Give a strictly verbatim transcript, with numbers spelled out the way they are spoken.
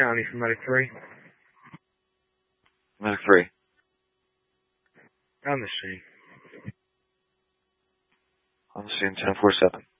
County for Medic three. Medic three. On the scene. On the scene, ten four seven.